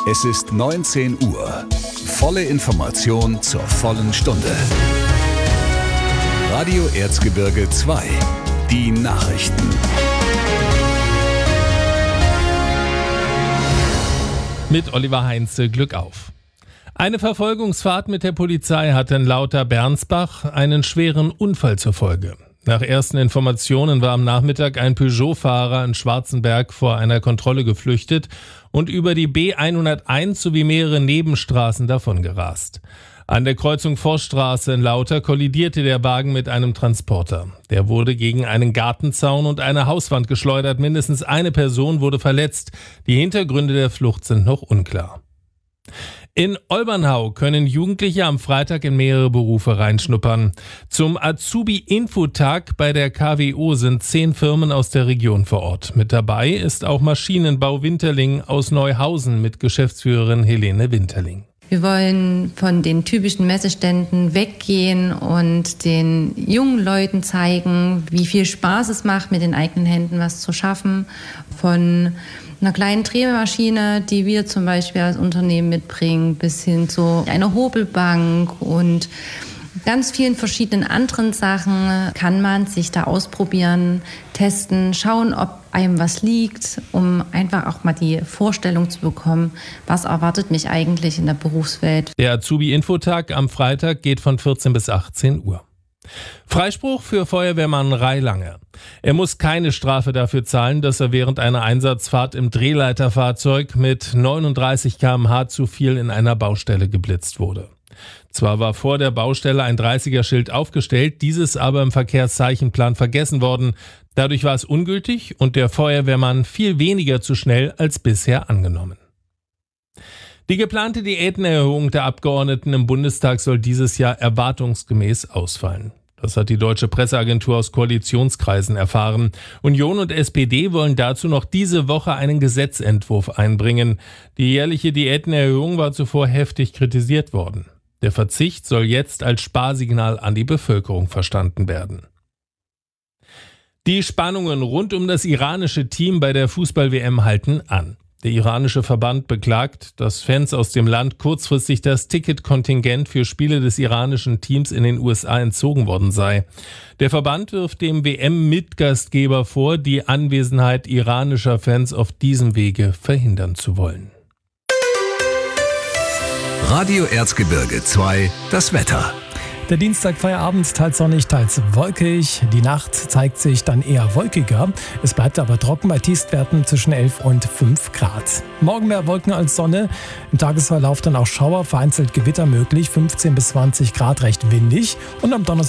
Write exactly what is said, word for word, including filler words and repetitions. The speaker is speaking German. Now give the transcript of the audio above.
Es ist neunzehn Uhr. Volle Information zur vollen Stunde. Radio Erzgebirge zwei. Die Nachrichten. Mit Oliver Heinze, Glück auf. Eine Verfolgungsfahrt mit der Polizei hatte in Lauter-Bernsbach einen schweren Unfall zur Folge. Nach ersten Informationen war am Nachmittag ein Peugeot-Fahrer in Schwarzenberg vor einer Kontrolle geflüchtet und über die B hunderteins sowie mehrere Nebenstraßen davongerast. An der Kreuzung Forststraße in Lauter kollidierte der Wagen mit einem Transporter. Der wurde gegen einen Gartenzaun und eine Hauswand geschleudert. Mindestens eine Person wurde verletzt. Die Hintergründe der Flucht sind noch unklar. In Olbernhau können Jugendliche am Freitag in mehrere Berufe reinschnuppern. Zum Azubi-Infotag bei der K W O sind zehn Firmen aus der Region vor Ort. Mit dabei ist auch Maschinenbau Winterling aus Neuhausen mit Geschäftsführerin Helene Winterling. Wir wollen von den typischen Messeständen weggehen und den jungen Leuten zeigen, wie viel Spaß es macht, mit den eigenen Händen was zu schaffen. Von einer kleinen Drehmaschine, die wir zum Beispiel als Unternehmen mitbringen, bis hin zu einer Hobelbank und ganz vielen verschiedenen anderen Sachen kann man sich da ausprobieren, testen, schauen, ob einem was liegt, um einfach auch mal die Vorstellung zu bekommen, was erwartet mich eigentlich in der Berufswelt. Der Azubi-Infotag am Freitag geht von vierzehn bis achtzehn Uhr. Freispruch für Feuerwehrmann Reilange. Er muss keine Strafe dafür zahlen, dass er während einer Einsatzfahrt im Drehleiterfahrzeug mit neununddreißig Kilometer pro Stunde zu viel in einer Baustelle geblitzt wurde. Zwar war vor der Baustelle ein dreißiger-Schild aufgestellt, dieses aber im Verkehrszeichenplan vergessen worden. Dadurch war es ungültig und der Feuerwehrmann viel weniger zu schnell als bisher angenommen. Die geplante Diätenerhöhung der Abgeordneten im Bundestag soll dieses Jahr erwartungsgemäß ausfallen. Das hat die Deutsche Presseagentur aus Koalitionskreisen erfahren. Union und S P D wollen dazu noch diese Woche einen Gesetzentwurf einbringen. Die jährliche Diätenerhöhung war zuvor heftig kritisiert worden. Der Verzicht soll jetzt als Sparsignal an die Bevölkerung verstanden werden. Die Spannungen rund um das iranische Team bei der Fußball-W M halten an. Der iranische Verband beklagt, dass Fans aus dem Land kurzfristig das Ticketkontingent für Spiele des iranischen Teams in den U S A entzogen worden sei. Der Verband wirft dem W M-Mitgastgeber vor, die Anwesenheit iranischer Fans auf diesem Wege verhindern zu wollen. Radio Erzgebirge zwei, das Wetter. Der Dienstag Feierabend teils sonnig, teils wolkig. Die Nacht zeigt sich dann eher wolkiger. Es bleibt aber trocken bei Tiefstwerten zwischen elf und fünf Grad. Morgen mehr Wolken als Sonne. Im Tagesverlauf dann auch Schauer, vereinzelt Gewitter möglich. fünfzehn bis zwanzig Grad, recht windig. Und am Donnerstag